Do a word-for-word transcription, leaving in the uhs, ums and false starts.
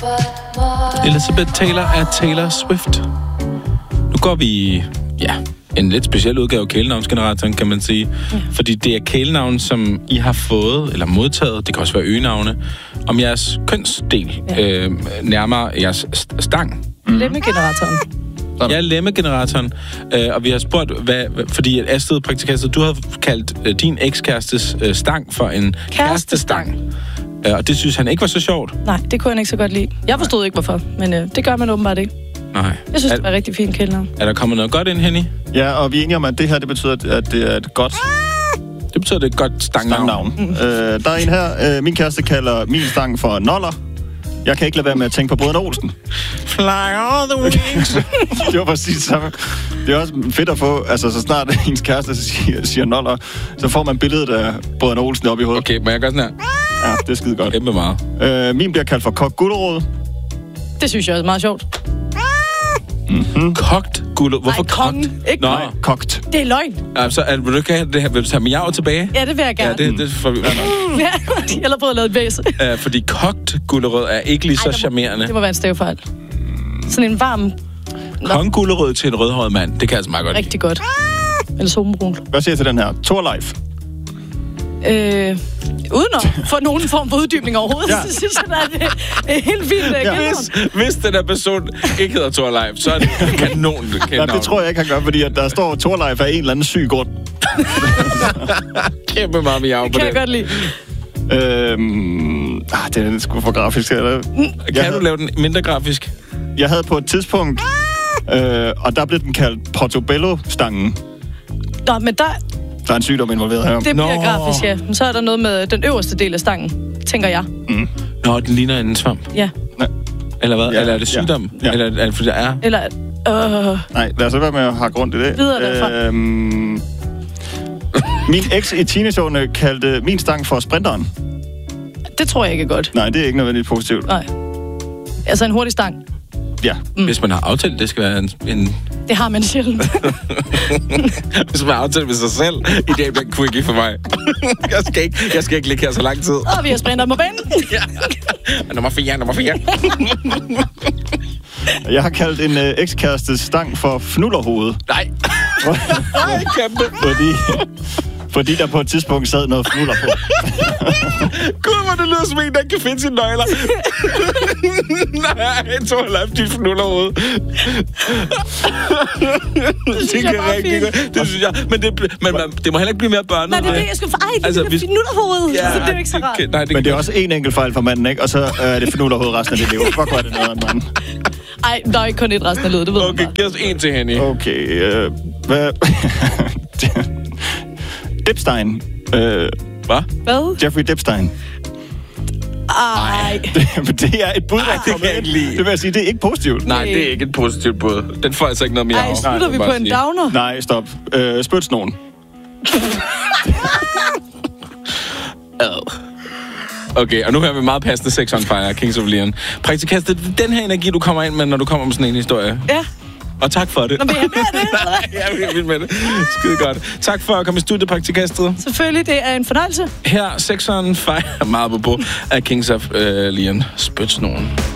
Elizabeth Taylor er Taylor Swift. Nu går vi, ja, en lidt speciel udgave af kælenavnsgeneratoren, kan man sige. Ja. Fordi det er kælenavn, som I har fået, eller modtaget, det kan også være øgenavne, om jeres kønsdel, ja. øh, nærmere jeres stang. Mm. Lemmegeneratoren. Ja, lemmegeneratoren. Øh, og vi har spurgt, hvad, fordi at Astrid, praktikastet, du har kaldt øh, din ekskærestes øh, stang for en kærestestang. Øh, og det synes han ikke var så sjovt. Nej, det kunne han ikke så godt lide. Jeg forstod ikke, hvorfor, men øh, det gør man åbenbart ikke. Nej. Jeg synes, er, det var rigtig fint kælenavn. Er der kommet noget godt ind, Henny? Ja, og vi er enige om, at det her, det betyder, at det er et godt... Det betyder, at det er et godt stangnavn. stangnavn. Mm. Øh, der er en her, øh, min kæreste kalder min stang for Noller. Jeg kan ikke lade være med at tænke på Brødrene Olsen. Fly all the wings. Det var præcis samme. Det er også fedt at få, altså så snart ens kæreste siger, siger Noller, så får man billedet af Brødrene Olsen op i hovedet. Okay, men jeg gør sådan her. Ja, det er skide godt. Kæmpe meget. Øh, min bliver kaldt for Kok Gulerod. Det synes jeg er meget sjovt. Mm-hmm. Kogt gulerod. Hvorfor Nej, kogt? Ikke Nej, kogt. Det er løgn. Altså, er, vil du ikke have det her? Vil du tage miao tilbage? Ja, det vil jeg gerne. Ja, det, det får vi. Ja, jeg har allerede prøvet at lave et væse. Uh, fordi kogt gulerod er ikke lige så charmerende. Det må være en stavefejl. Sådan en varm... Konggulerod til en rødhåret mand. Det kan altså meget godt. Rigtig godt. Eller sommerbrun. Hvad siger jeg til den her? Thorleif. Øh, uden at få nogen form for uddybning overhovedet, ja. Så synes jeg, at det er helt fint. Ja. Hvis, hvis den der person ikke hedder Thorleif, så er det kanon. Nej, det tror jeg ikke, han gør, fordi at der står Thorleif af en eller anden syg grund. Kæmpe meget miao på det. Det kan jeg godt lide. Øhm, ah, det er sgu for grafisk. Eller? Kan jeg du havde, lave den mindre grafisk? Jeg havde på et tidspunkt, øh, og der blev den kaldt Portobello-stangen. Nå, men der... Der er en sygdom involveret her. Det bliver Nå. grafisk, ja. Men så er der noget med den øverste del af stangen, tænker jeg. Mm. Nå, den ligner en svamp. Ja. Nej. Eller hvad? Ja. Eller er det sygdom? Ja. Eller er det, fordi der er... Eller... Øh... Nej, lad os være med at hakke rundt i det. Videre derfra. Øhm, min eks i teenageårene kaldte min stang for sprinteren. Det tror jeg ikke er godt. Nej, det er ikke nødvendigt positivt. Nej. Altså en hurtig stang. Ja. Mm. Hvis man har aftalt, det skal være en... en... Det har man sjældent. Hvis man har aftalt med sig selv, i dag den kunne ikke for mig. jeg, skal ikke, jeg skal ikke ligge her så lang tid. Og vi har sprintet på banen. Ja. Nummer fire, nummer fire. Jeg har kaldt en øh, ekskæreste stang for fnullerhoved. Nej. Nej, kæmpe. Fordi, fordi der på et tidspunkt sad noget fnuller på. Gud, hvor det lyder som en, der ikke kan finde sine nøgler. Nej, Thorleif, dit fnullerhoved. Det synes jeg er meget fint. Det synes jeg. Men det, men man, det må heller ikke blive mere børnet. Nej, det er det, jeg skulle for. Ej, det altså, er det fnullerhoved. Ja, så det er jo ikke så rart. Nej, det men det er også en enkelt fejl for manden, ikke? Og så er det fnullerhoved resten af dit liv. Hvor godt er det noget af en mand? Ej, der er ikke kun et resten af livet, det ved okay, man giv os en til, Henny. Okay, øh... Hvad? Dipstein. Øh, Hvad? Hvad? Jeffrey Dipstein. Ej. Det, det er et bud, der det kan jeg ikke lide. Det vil jeg sige, det er ikke positivt. Nej, det er ikke et positivt bud. Den får altså ikke noget mere Ej, slutter vi på en downer? Nej, stop. Øh, Spyts nogen. Okay, og nu hører vi meget passende Sex on Fire, Kings of Leon. Praktikast, det er den her energi, du kommer ind med, når du kommer med sådan en historie. Ja. Og tak for det. Nå, vil jeg med det? Nej, jeg vil med det. Skide godt. Tak for at komme i studiet, Praktikastet. Selvfølgelig, det er en fornøjelse. Her, Sex on Fire, meget på af Kings of uh, Leon. Spyts nogen.